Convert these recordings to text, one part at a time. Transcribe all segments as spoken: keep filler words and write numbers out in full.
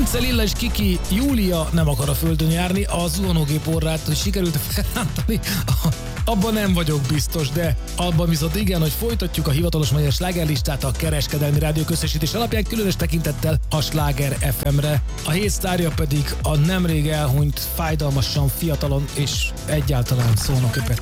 Vince, Lilla és Kiki, Júlia nem akar a földön járni, a zuhanógép orrát, hogy sikerült felrántani, abban nem vagyok biztos, de abban viszont igen, hogy folytatjuk a hivatalos magyar slágerlistát a Kereskedelmi Rádió közösítés alapján, különös tekintettel a Sláger ef em-re. A hét sztárja pedig a nemrég elhunyt, fájdalmasan fiatalon és egyáltalán Szónoki Peti.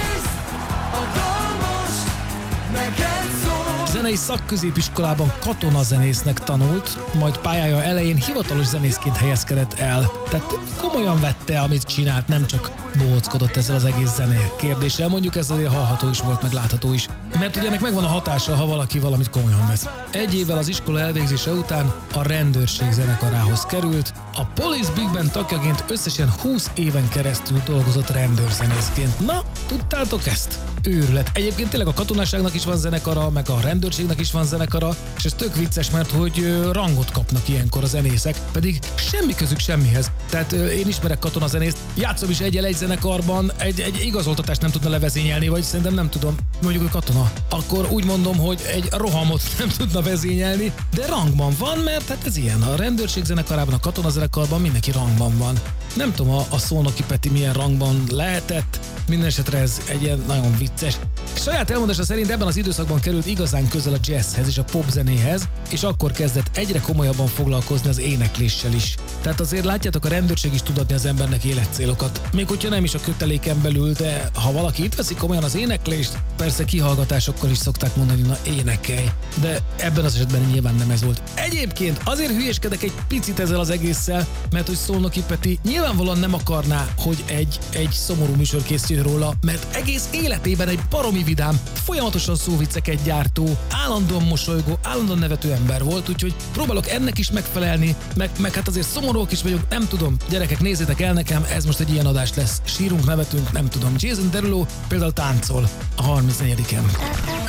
Zenei szakközépiskolában katonazenésznek tanult, majd pályája elején hivatalos zenészként helyezkedett el. Tehát komolyan vette, amit csinált, nem csak bohóckodott ezzel az egész zené kérdéssel. Mondjuk ez azért hallható is volt, meg látható is. Mert ugye ennek megvan a hatása, ha valaki valamit komolyan vesz. Egy évvel az iskola elvégzése után a rendőrség zenekarához került. A Police Big Band tagjaként összesen húsz éven keresztül dolgozott rendőrzenészként. Na, tudtátok ezt? Őrület. Egyébként tényleg a katonaságnak is van zenekara, meg a rendőrségnek is van zenekara, és ez tök vicces, mert hogy rangot kapnak ilyenkor a zenészek, pedig semmi közük semmihez. Tehát én ismerek katonazenészt, játszom is egyel egy zenekarban, egy, egy igazoltatást nem tudna levezényelni, vagy szerintem nem tudom, mondjuk, hogy katona. Akkor úgy mondom, hogy egy rohamot nem tudna vezényelni, de rangban van, mert hát ez ilyen. A rendőrség zenekarában, a katonazenekarban mindenki rangban van. Nem tudom, a, a Szónoki Peti milyen rangban lehetett, mindenesetre ez egy ilyen nagyon vicces. Saját elmondása szerint ebben az időszakban került igazán közel a jazzhez és a popzenéhez, és akkor kezdett egyre komolyabban foglalkozni az énekléssel is. Tehát azért látjátok, a rendőrség is tud adni az embernek életcélokat. Még hogyha nem is a köteléken belül, de ha valaki itt veszi komolyan az éneklést, persze kihallgatásokkal is szokták mondani, na énekelj. De ebben az esetben nyilván nem ez volt. Egyébként azért hülyeskedek egy picit ezzel az egésszel, mert hogy Szónoki Peti nyilvánvalóan nem akarná, hogy egy, egy szomorú műsor készüljön róla, mert egész életében egy baromi vidám, folyamatosan szóvicceket gyártó, állandóan mosolygó, állandóan nevető ember volt, úgyhogy próbálok ennek is megfelelni, meg, meg hát azért szomorúak is vagyok, nem tudom, gyerekek, nézzétek el nekem, ez most egy ilyen adás lesz. Sírunk, nevetünk, nem tudom. Jason Derulo például táncol a harmincnegyediken